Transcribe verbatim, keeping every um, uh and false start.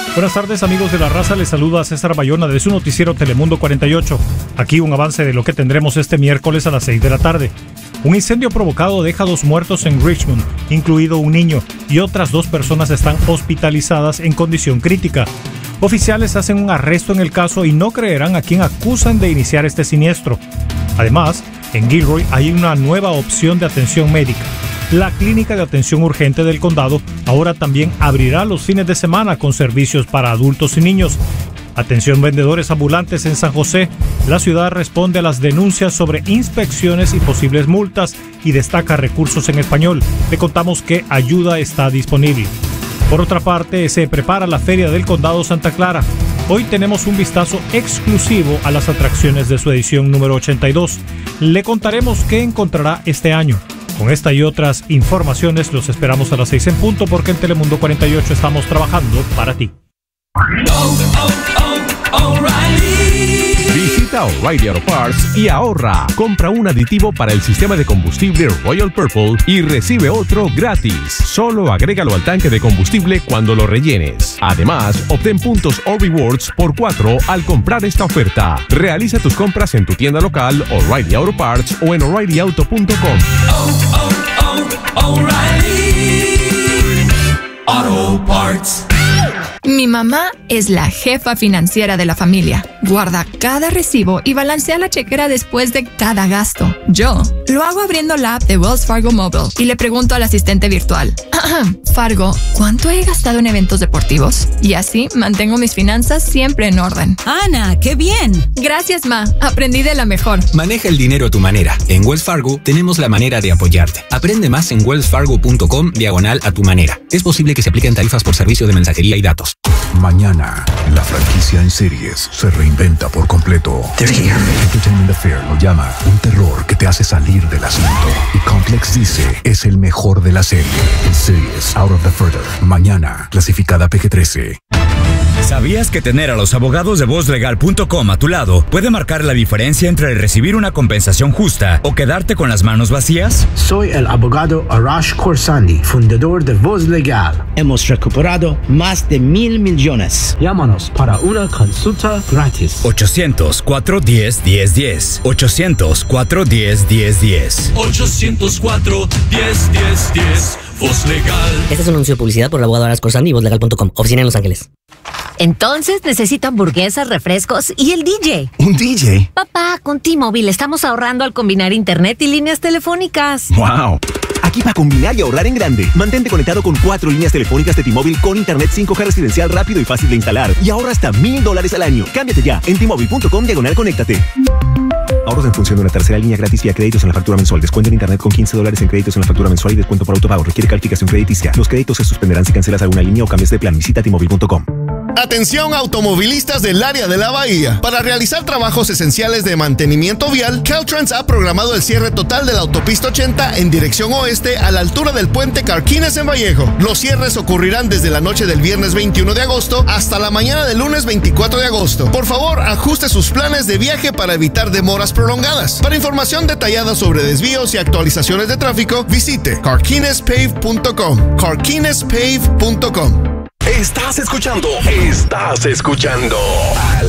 Buenas tardes, amigos de La Raza, les saluda César Bayona de su noticiero Telemundo cuarenta y ocho. Aquí un avance de lo que tendremos este miércoles a las seis de la tarde. Un incendio provocado deja dos muertos en Richmond, incluido un niño, y otras dos personas están hospitalizadas en condición crítica. Oficiales hacen un arresto en el caso y no creerán a quien acusan de iniciar este siniestro. Además, en Gilroy hay una nueva opción de atención médica. La clínica de atención urgente del condado ahora también abrirá los fines de semana con servicios para adultos y niños. Atención vendedores ambulantes en San José. La ciudad responde a las denuncias sobre inspecciones y posibles multas y destaca recursos en español. Le contamos que ayuda está disponible. Por otra parte, se prepara la Feria del Condado Santa Clara. Hoy tenemos un vistazo exclusivo a las atracciones de su edición número ochenta y dos. Le contaremos qué encontrará este año. Con esta y otras informaciones los esperamos a las seis en punto porque en Telemundo cuarenta y ocho estamos trabajando para ti. Oh, oh, oh, O'Reilly. Visita O'Reilly Auto Parts y ahorra. Compra un aditivo para el sistema de combustible Royal Purple y recibe otro gratis. Solo agrégalo al tanque de combustible cuando lo rellenes. Además, obtén puntos o rewards por cuatro al comprar esta oferta. Realiza tus compras en tu tienda local, O'Reilly Auto Parts o en O'Reilly Auto punto com. Oh, oh, oh, O'Reilly Auto Parts. Mi mamá es la jefa financiera de la familia. Guarda cada recibo y balancea la chequera después de cada gasto. Yo lo hago abriendo la app de Wells Fargo Mobile y le pregunto al asistente virtual: Fargo, ¿cuánto he gastado en eventos deportivos? Y así mantengo mis finanzas siempre en orden. ¡Ana, qué bien! Gracias, Ma. Aprendí de la mejor. Maneja el dinero a tu manera. En Wells Fargo tenemos la manera de apoyarte. Aprende más en wells fargo punto com diagonal a tu manera. Es posible que se apliquen tarifas por servicio de mensajería y datos. Mañana, la franquicia en series se reinventa por completo. Entertainment Affair lo llama un terror que te hace salir del asiento. Y Complex dice, es el mejor de la serie. En series Out of the Further. Mañana, clasificada P G trece. ¿Sabías que tener a los abogados de voz legal punto com a tu lado puede marcar la diferencia entre recibir una compensación justa o quedarte con las manos vacías? Soy el abogado Arash Khorsandi, fundador de Voz Legal. Hemos recuperado más de mil millones. Llámanos para una consulta gratis. ochocientos, cuatro uno cero, uno cero uno cero. ochocientos, cuatro uno cero, uno cero uno cero. ochocientos cuatro, diez, diez, diez. Voz Legal. Este es un anuncio de publicidad por el abogado Arash Khorsandi y voz legal punto com. Oficina en Los Ángeles. Entonces necesito hamburguesas, refrescos y el D J. ¿Un D J? Papá, con T-Mobile estamos ahorrando al combinar internet y líneas telefónicas. ¡Wow! Aquí para combinar y ahorrar en grande. Mantente conectado con cuatro líneas telefónicas de T-Mobile con internet cinco G residencial rápido y fácil de instalar. Y ahorra hasta mil dólares al año. Cámbiate ya en T Mobile punto com diagonal conéctate. Ahorros en función de una tercera línea gratis vía créditos en la factura mensual. Descuento en internet con quince dólares en créditos en la factura mensual y descuento por autopago. Requiere calificación crediticia. Los créditos se suspenderán si cancelas alguna línea o cambias de plan. Visita T Mobile punto com. Atención automovilistas del área de la Bahía. Para realizar trabajos esenciales de mantenimiento vial, Caltrans ha programado el cierre total de la autopista ochenta en dirección oeste a la altura del puente Carquines en Vallejo. Los cierres ocurrirán desde la noche del viernes veintiuno de agosto hasta la mañana del lunes veinticuatro de agosto. Por favor, ajuste sus planes de viaje para evitar demoras prolongadas. Para información detallada sobre desvíos y actualizaciones de tráfico, visite carquines pave punto com. carquines pave punto com. Estás escuchando, estás escuchando al